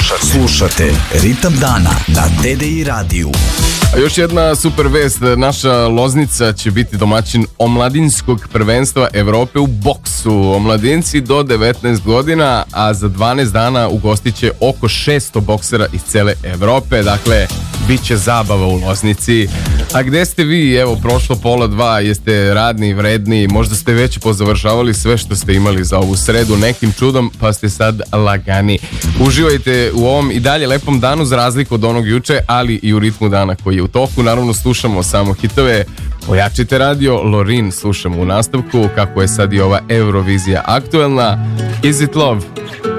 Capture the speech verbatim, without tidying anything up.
Slušate, slušate Ritam dana na T D I radiju. A još jedna super vest, naša Loznica će biti domaćin omladinskog prvenstva Evrope u boksu. Omladinci do devetnaest godina, a za dvanaest dana ugostit će oko šesto boksera iz cele Evrope. Dakle, bit će zabava u Loznici. A gde ste vi? Evo, prošlo pola dva, jeste radni, vredni, možda ste već pozavršavali sve što ste imali za ovu sredu nekim čudom, pa ste sad lagani. Uživajte u ovom i dalje lepom danu za razliku od onog juče, ali i u ritmu dana koji je u toku. Naravno, slušamo samo hitove. Pojačite radio, Lorin slušamo u nastavku, kako je sad i ova Eurovizija aktuelna. Is it love?